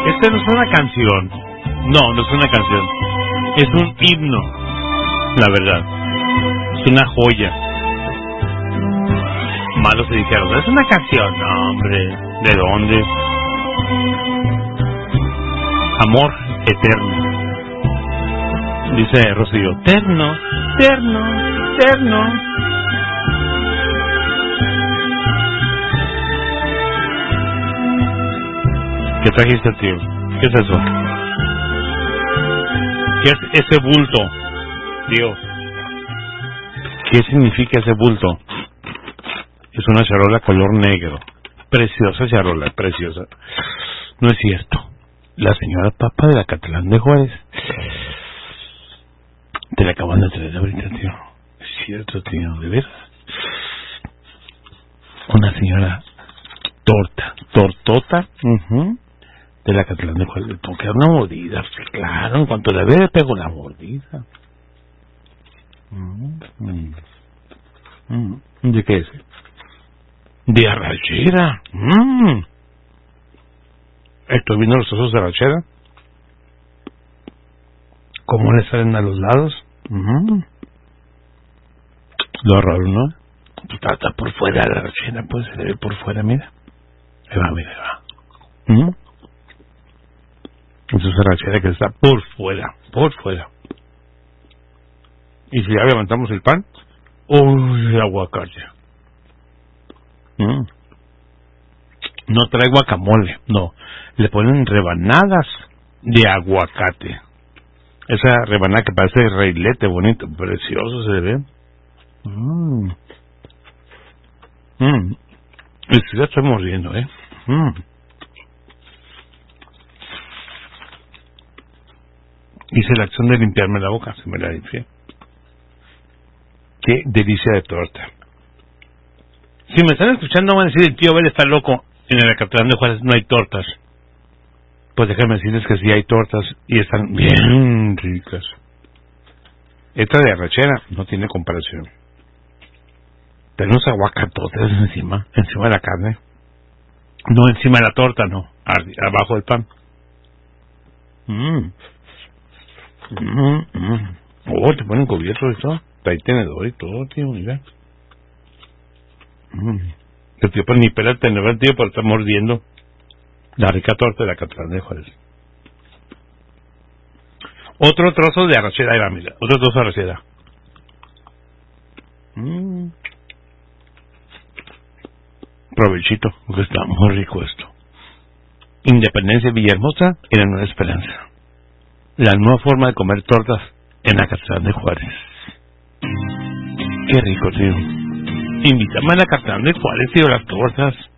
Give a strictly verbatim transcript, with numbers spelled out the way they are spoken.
Esta no es una canción. No, no es una canción. Es un himno. La verdad. Es una joya. Malos se dijeron, es una canción. No, hombre. ¿De dónde? Amor eterno. Dice Rocío, terno, terno, terno. ¿Qué trajiste, tío? ¿Qué es eso? ¿Qué es ese bulto, tío? ¿Qué significa ese bulto? Es una charola color negro. Preciosa charola, preciosa. No es cierto. La señora Papa de la Catalán de Juárez. Te la acaban de traer ahorita, tío. Es cierto, tío, de veras. Una señora torta, tortota, uh-huh, de la Catalán de Juárez. Le tengo que dar una mordida, claro, en cuanto la ve le pego una mordida. Uh-huh. Uh-huh. ¿De qué es? De arrachera. Mm. Estoy viendo los osos de arrachera. ¿Cómo le salen a los lados? Uh-huh. Lo raro, ¿no? Está, está por fuera la arrachera, pues se le ve por fuera, mira. Ahí va, mira, ahí va. Uh-huh. Eso es arrachera que está por fuera, por fuera. Y si ya levantamos el pan, uy, aguacate. Mm. No trae guacamole, no. Le ponen rebanadas de aguacate. Esa rebanada que parece reilete bonito, precioso se ve. Mm. Mm. Y si ya estoy mordiendo, ¿eh? Mm. Hice la acción de limpiarme la boca, se me la limpié. Qué delicia de torta. Si me están escuchando van a decir, el tío Abel está loco. En el Acatlán de Juárez no hay tortas. Pues déjame decirles que sí hay tortas y están bien ricas. Esta de arrachera no tiene comparación. Tenemos aguacatotes encima, encima de la carne. No encima de la torta, no. Abajo del pan. Mmm. Mmm, mmm. Oh, te ponen cubierto y todo. Trae tenedor y todo, tío, mira. Mm. El tío, pues ni pela el tenedor, tío, por estar mordiendo la rica torta de la Acatlán de Juárez. Otro trozo de arrachera, ahí va, mira. Otro trozo de arrachera. Mm. Provechito, porque está muy rico esto. Independencia Villahermosa y la Nueva Esperanza. La nueva forma de comer tortas en Acatlán de Juárez. Qué rico, tío. Invítame a la Acatlán de Juárez, tío, las tortas.